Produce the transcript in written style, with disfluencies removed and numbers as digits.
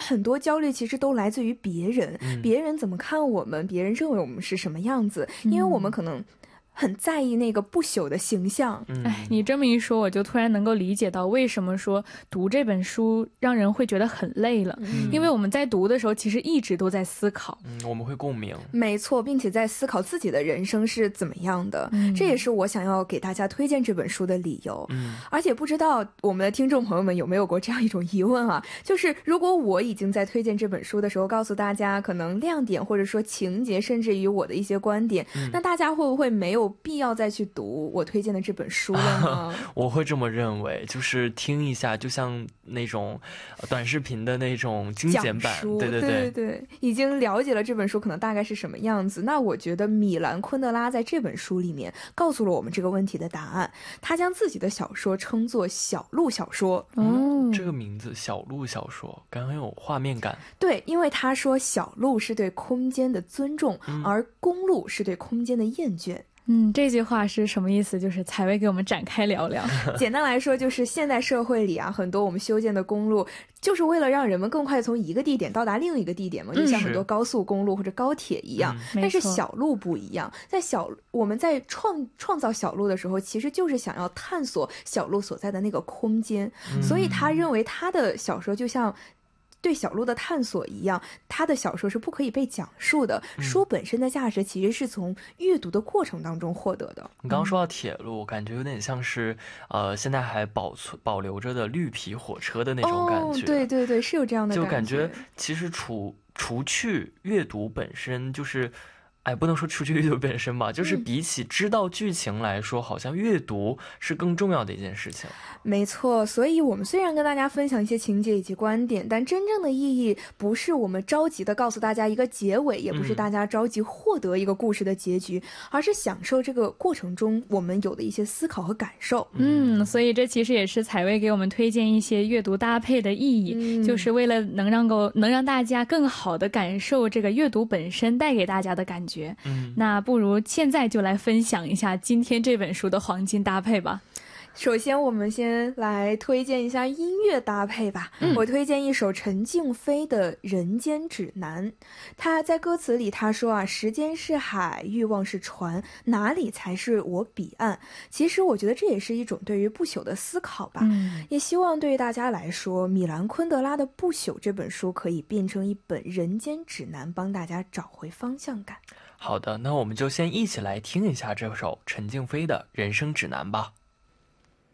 很多焦虑其实都来自于别人，别人怎么看我们，别人认为我们是什么样子，因为我们可能很在意那个不朽的形象。 哎，你这么一说，我就突然能够理解到为什么说读这本书让人会觉得很累了，因为我们在读的时候其实一直都在思考， 我们会共鸣。 没错，并且在思考自己的人生是怎么样的，这也是我想要给大家推荐这本书的理由。而且不知道我们的听众朋友们有没有过这样一种疑问啊，就是如果我已经在推荐这本书的时候告诉大家可能亮点或者说情节，甚至于我的一些观点，那大家会不会没有必要再去读我推荐的这本书了呢？ 我会这么认为，就是听一下就像那种短视频的那种精简版，对， 已经了解了这本书可能大概是什么样子。那我觉得米兰昆德拉在这本书里面告诉了我们这个问题的答案，他将自己的小说称作小路小说。 这个名字小路小说感觉很有画面感。 对，因为他说小路是对空间的尊重，而公路是对空间的厌倦。 这句话是什么意思？就是采薇给我们展开聊聊。 简单来说，就是现代社会里啊，很多我们修建的公路就是为了让人们更快从一个地点到达另一个地点嘛，就像很多高速公路或者高铁一样。但是小路不一样，我们在创造小路的时候，其实就是想要探索小路所在的那个空间。所以他认为他的小说就像对小路的探索一样，他的小说是不可以被讲述的，书本身的价值其实是从阅读的过程当中获得的。 你刚刚说到铁路，感觉有点像是现在还保留着的绿皮火车的那种感觉。 对，是有这样的感觉。 就感觉其实除去阅读本身，就是不能说除去阅读本身吧，就是比起知道剧情来说，好像阅读是更重要的一件事情。 没错，所以我们虽然跟大家分享一些情节以及观点，但真正的意义不是我们着急的告诉大家一个结尾，也不是大家着急获得一个故事的结局，而是享受这个过程中我们有的一些思考和感受。 所以这其实也是采薇给我们推荐一些阅读搭配的意义，就是为了能让大家更好的感受这个阅读本身带给大家的感觉。那不如现在就来分享一下今天这本书的黄金搭配吧。 首先我们先来推荐一下音乐搭配吧。我推荐一首陈静飞的《人间指南》。他在歌词里他说啊，时间是海，欲望是船，哪里才是我彼岸。其实我觉得这也是一种对于不朽的思考吧。也希望对于大家来说，米兰昆德拉的《不朽》这本书可以变成一本人间指南，帮大家找回方向感。 好的，那我们就先一起来听一下这首陈静飞的人生指南吧。